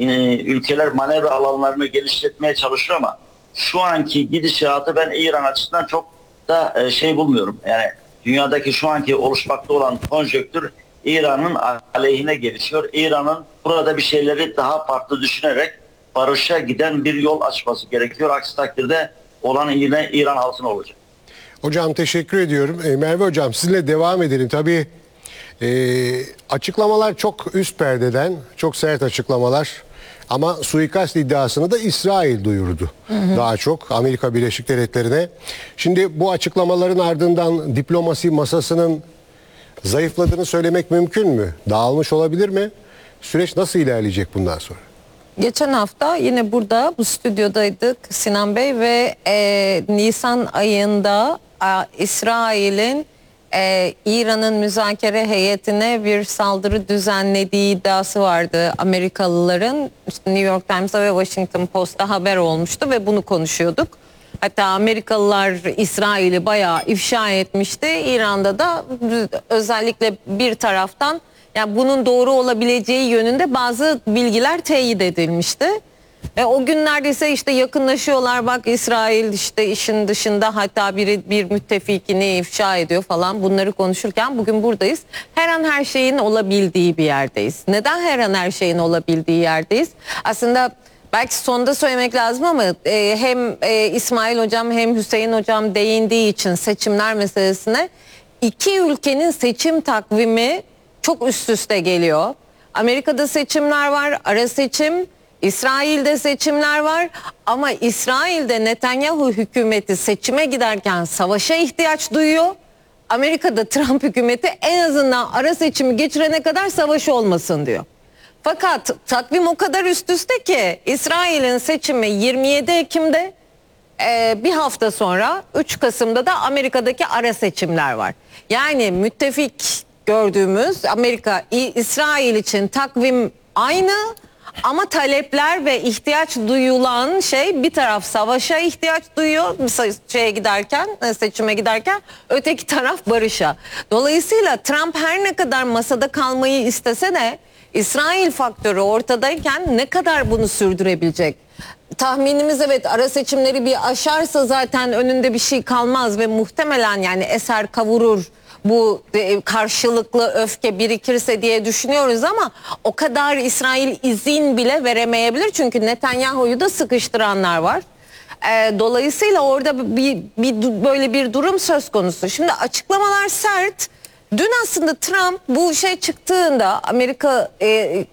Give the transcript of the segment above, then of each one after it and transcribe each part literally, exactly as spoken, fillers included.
e, ülkeler manevra alanlarını genişletmeye çalışıyor ama şu anki gidişatı ben İran açısından çok da e, şey bulmuyorum. Yani dünyadaki şu anki oluşmakta olan konjonktür İran'ın aleyhine gelişiyor. İran'ın burada bir şeyleri daha farklı düşünerek barışa giden bir yol açması gerekiyor. Aksi takdirde olan yine İran halkına olacak. Hocam teşekkür ediyorum. E, Merve Hocam sizinle devam edelim. Tabii e, açıklamalar çok üst perdeden, çok sert açıklamalar. Ama suikast iddiasını da İsrail duyurdu. Hı hı. Daha çok Amerika Birleşik Devletleri'ne. Şimdi bu açıklamaların ardından diplomasi masasının zayıfladığını söylemek mümkün mü? Dağılmış olabilir mi? Süreç nasıl ilerleyecek bundan sonra? Geçen hafta yine burada bu stüdyodaydık Sinan Bey ve e, Nisan ayında e, İsrail'in e, İran'ın müzakere heyetine bir saldırı düzenlediği iddiası vardı Amerikalıların. İşte New York Times'ta ve Washington Post'ta haber olmuştu ve bunu konuşuyorduk. Hatta Amerikalılar İsrail'i bayağı ifşa etmişti. İran'da da özellikle bir taraftan yani bunun doğru olabileceği yönünde bazı bilgiler teyit edilmişti. E, o gün neredeyse işte yakınlaşıyorlar, bak İsrail işte işin dışında, hatta biri bir müttefikini ifşa ediyor falan, bunları konuşurken bugün buradayız. Her an her şeyin olabildiği bir yerdeyiz. Neden her an her şeyin olabildiği yerdeyiz? Aslında belki sonda söylemek lazım ama e, hem e, İsmail Hocam hem Hüseyin Hocam değindiği için seçimler meselesine, iki ülkenin seçim takvimi çok üst üste geliyor. Amerika'da seçimler var, ara seçim, İsrail'de seçimler var ama İsrail'de Netanyahu hükümeti seçime giderken savaşa ihtiyaç duyuyor. Amerika'da Trump hükümeti en azından ara seçimi geçirene kadar savaş olmasın diyor. Fakat takvim o kadar üst üste ki İsrail'in seçimi yirmi yedi Ekim'de, e, bir hafta sonra üç Kasım'da da Amerika'daki ara seçimler var. Yani müttefik gördüğümüz Amerika, İsrail için takvim aynı ama talepler ve ihtiyaç duyulan şey, bir taraf savaşa ihtiyaç duyuyor şeye giderken, seçime giderken, öteki taraf barışa. Dolayısıyla Trump her ne kadar masada kalmayı istese de İsrail faktörü ortadayken ne kadar bunu sürdürebilecek? Tahminimiz evet, ara seçimleri bir aşarsa zaten önünde bir şey kalmaz ve muhtemelen yani eser kavurur, bu karşılıklı öfke birikirse diye düşünüyoruz ama o kadar İsrail izin bile veremeyebilir çünkü Netanyahu'yu da sıkıştıranlar var. E, dolayısıyla orada bir, bir böyle bir durum söz konusu. Şimdi açıklamalar sert. Dün aslında Trump bu şey çıktığında, Amerika e,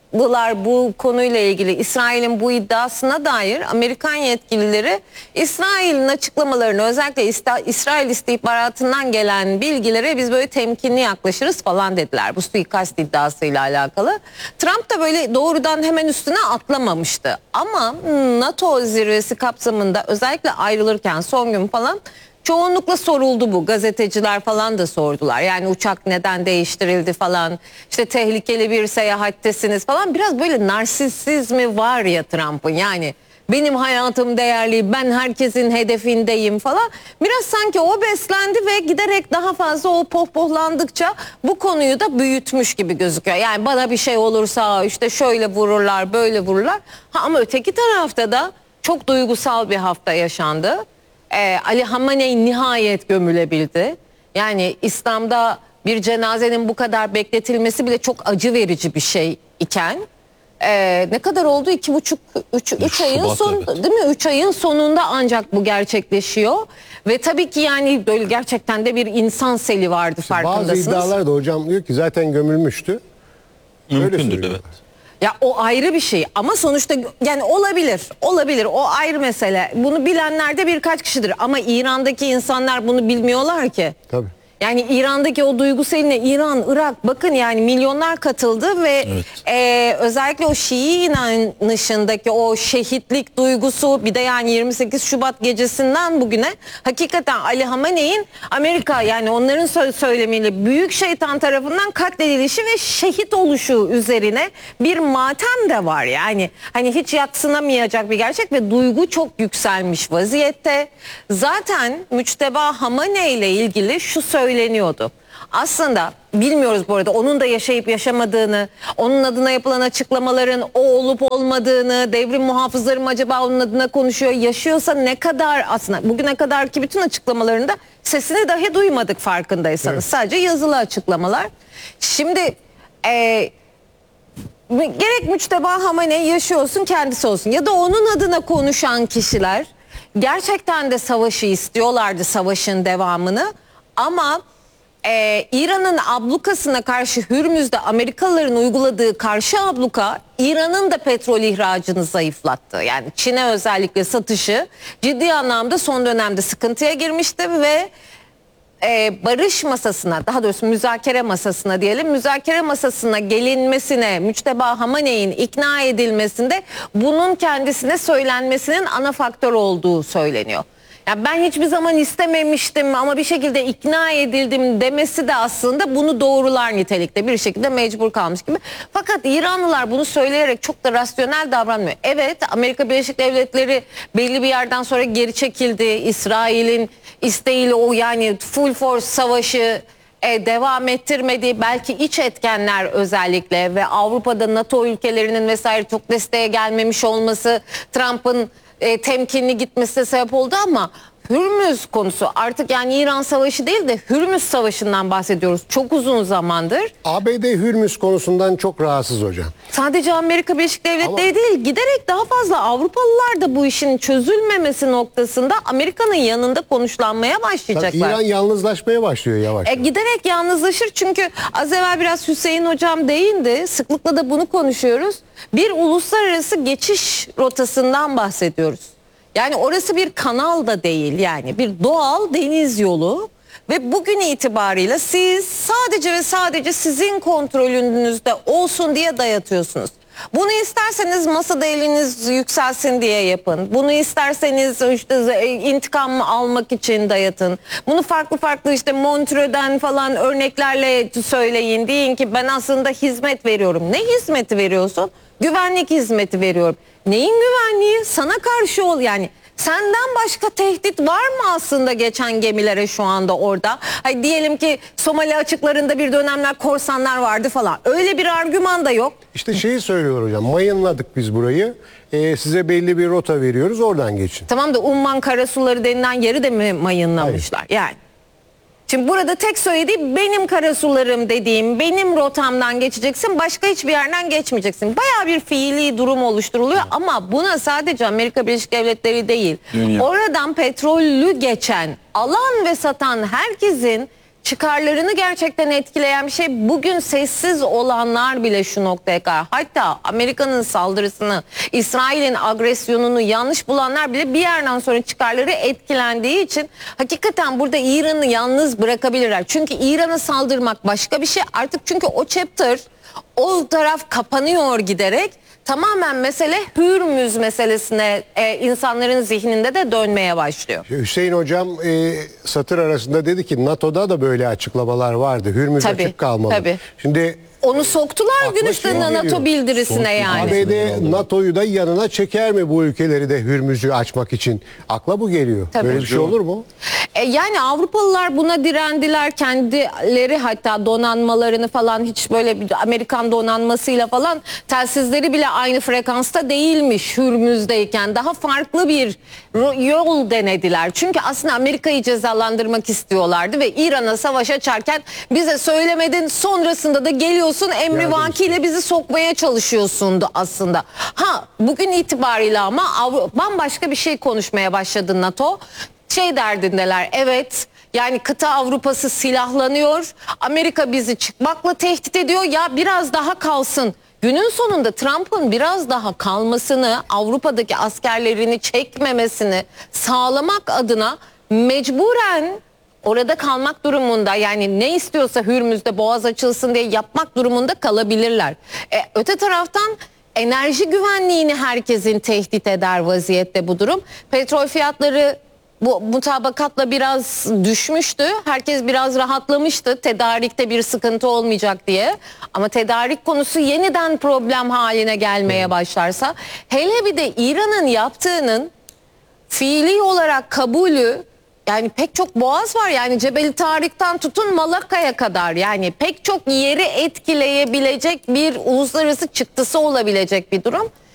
bu konuyla ilgili İsrail'in bu iddiasına dair Amerikan yetkilileri İsrail'in açıklamalarını, özellikle İsrail istihbaratından gelen bilgilere biz böyle temkinli yaklaşırız falan dediler bu suikast iddiasıyla alakalı. Trump da böyle doğrudan hemen üstüne atlamamıştı ama NATO zirvesi kapsamında özellikle ayrılırken son gün falan çoğunlukla soruldu bu. Gazeteciler falan da sordular. Yani uçak neden değiştirildi falan. İşte tehlikeli bir seyahattesiniz falan. Biraz böyle narsisizmi var ya Trump'ın. Yani benim hayatım değerli, ben herkesin hedefindeyim falan. Biraz sanki o beslendi ve giderek daha fazla o pohpohlandıkça bu konuyu da büyütmüş gibi gözüküyor. Yani bana bir şey olursa işte şöyle vururlar, böyle vururlar. Ha, ama öteki tarafta da çok duygusal bir hafta yaşandı. Ee, Ali Hamenei nihayet gömülebildi. Yani İslam'da bir cenazenin bu kadar bekletilmesi bile çok acı verici bir şey iken e, ne kadar oldu? İki buçuk, üç, üç ayın son, evet. Değil mi? Üç ayın sonunda ancak bu gerçekleşiyor. Ve tabii ki yani böyle gerçekten de bir insan seli vardı, farkındasınız. Bazı iddialar da hocam diyor ki zaten gömülmüştü. Mümkündür, evet. Ya o ayrı bir şey ama sonuçta yani olabilir, olabilir, o ayrı mesele. Bunu bilenler de birkaç kişidir ama İran'daki insanlar bunu bilmiyorlar ki. Tabii. Yani İran'daki o duygu seline, İran, Irak, bakın yani milyonlar katıldı ve evet. e, özellikle o Şii inanışındaki o şehitlik duygusu, bir de yani yirmi sekiz Şubat gecesinden bugüne hakikaten Ali Hamenei'nin Amerika, yani onların sö söylemiyle büyük şeytan tarafından katledilişi ve şehit oluşu üzerine bir matem de var. Yani hani hiç yadsınamayacak bir gerçek ve duygu çok yükselmiş vaziyette. Zaten Müçteba Hamenei ile ilgili şu söyleniyordu. aslında bilmiyoruz bu arada onun da yaşayıp yaşamadığını, onun adına yapılan açıklamaların o olup olmadığını, devrim muhafızları mı acaba onun adına konuşuyor, yaşıyorsa ne kadar, aslında bugüne kadarki bütün açıklamalarında sesini dahi duymadık farkındaysanız. Evet. Sadece yazılı açıklamalar. Şimdi e, gerek Müçteba Hamenei yaşıyor olsun, kendisi olsun ya da onun adına konuşan kişiler gerçekten de savaşı istiyorlardı, savaşın devamını, ama Ee, İran'ın ablukasına karşı Hürmüz'de Amerikalıların uyguladığı karşı abluka İran'ın da petrol ihracını zayıflattı. Yani Çin'e özellikle satışı ciddi anlamda son dönemde sıkıntıya girmişti ve e, barış masasına, daha doğrusu müzakere masasına diyelim, müzakere masasına gelinmesine, Müçteba Hamanei'nin ikna edilmesinde bunun kendisine söylenmesinin ana faktör olduğu söyleniyor. Yani ben hiçbir zaman istememiştim ama bir şekilde ikna edildim demesi de aslında bunu doğrular nitelikte, bir şekilde mecbur kalmış gibi. Fakat İranlılar bunu söyleyerek çok da rasyonel davranmıyor. Evet, Amerika Birleşik Devletleri belli bir yerden sonra geri çekildi. İsrail'in isteğiyle o, yani full force savaşı e, devam ettirmedi. Belki iç etkenler özellikle ve Avrupa'da NATO ülkelerinin vesaire çok desteğe gelmemiş olması Trump'ın E, temkinli gitmesine sebep oldu, ama Hürmüz konusu artık, yani İran Savaşı değil de Hürmüz Savaşı'ndan bahsediyoruz çok uzun zamandır. A B D Hürmüz konusundan çok rahatsız hocam. Sadece Amerika Birleşik Devletleri Ama... değil, giderek daha fazla Avrupalılar da bu işin çözülmemesi noktasında Amerika'nın yanında konuşlanmaya başlayacaklar. Tabii İran yalnızlaşmaya başlıyor yavaş E, yavaş. giderek yalnızlaşır, çünkü az evvel biraz Hüseyin hocam değindi, sıklıkla da bunu konuşuyoruz. Bir uluslararası geçiş rotasından bahsediyoruz. Yani orası bir kanal da değil, yani bir doğal deniz yolu ve bugün itibarıyla siz sadece ve sadece sizin kontrolünüzde olsun diye dayatıyorsunuz. Bunu isterseniz masada eliniz yükselsin diye yapın. Bunu isterseniz işte intikam almak için dayatın. Bunu farklı farklı işte Montreux'den falan örneklerle söyleyin. Deyin ki ben aslında hizmet veriyorum. Ne hizmeti veriyorsun? Güvenlik hizmeti veriyorum. Neyin güvenliği? Sana karşı ol, yani senden başka tehdit var mı aslında geçen gemilere şu anda orada? Hayır, diyelim ki Somali açıklarında bir dönemler korsanlar vardı falan. Öyle bir argüman da yok. İşte şeyi söylüyor hocam, mayınladık biz burayı. Ee, size belli bir rota veriyoruz, oradan geçin. Tamam da Umman karasuları denilen yeri de mi mayınlamışlar? Hayır. Yani. Şimdi burada tek söylediği benim karasularım dediğim, benim rotamdan geçeceksin, başka hiçbir yerden geçmeyeceksin. Bayağı bir fiili durum oluşturuluyor, ama buna sadece Amerika Birleşik Devletleri değil, Dünya. Oradan petrollü geçen, alan ve satan herkesin çıkarlarını gerçekten etkileyen bir şey. Bugün sessiz olanlar bile şu noktaya kadar, hatta Amerika'nın saldırısını, İsrail'in agresyonunu yanlış bulanlar bile bir yerden sonra çıkarları etkilendiği için hakikaten burada İran'ı yalnız bırakabilirler. Çünkü İran'a saldırmak başka bir şey artık, çünkü o chapter, o taraf kapanıyor giderek. Tamamen mesele Hürmüz meselesine, e, insanların zihninde de dönmeye başlıyor. Hüseyin hocam e, satır arasında dedi ki NATO'da da böyle açıklamalar vardı. Hürmüz tabii, açık kalmalı. Tabii. Şimdi onu soktular gün şey üstünde NATO bildirisine. Soktu. Yani. A B D NATO'yu da yanına çeker mi bu ülkeleri de Hürmüz'ü açmak için? Akla bu geliyor. Tabii. Böyle bir şey olur mu? E, yani Avrupalılar buna direndiler. Kendileri hatta donanmalarını falan, hiç böyle bir Amerikan donanmasıyla falan telsizleri bile aynı frekansta değilmiş Hürmüz'deyken. Daha farklı bir yol denediler. Çünkü aslında Amerika'yı cezalandırmak istiyorlardı ve İran'a savaş açarken bize söylemedin, sonrasında da geliyor emrivakiyle bizi sokmaya çalışıyorsundu aslında. Ha, bugün itibariyle ama bambaşka bir şey konuşmaya başladı NATO. Şey derdindeler, evet, yani kıta Avrupa'sı silahlanıyor, Amerika bizi çıkmakla tehdit ediyor, ya biraz daha kalsın. Günün sonunda Trump'ın biraz daha kalmasını, Avrupa'daki askerlerini çekmemesini sağlamak adına mecburen orada kalmak durumunda, yani ne istiyorsa Hürmüz'de boğaz açılsın diye yapmak durumunda kalabilirler. E, öte taraftan enerji güvenliğini herkesin tehdit eder vaziyette bu durum. Petrol fiyatları bu mutabakatla biraz düşmüştü. Herkes biraz rahatlamıştı. Tedarikte bir sıkıntı olmayacak diye. Ama tedarik konusu yeniden problem haline gelmeye başlarsa, hele bir de İran'ın yaptığının fiili olarak kabulü yani pek çok boğaz var. Yani Cebeli Tarık'tan tutun Malaka'ya kadar, yani pek çok yeri etkileyebilecek bir uluslararası çıktısı olabilecek bir durum.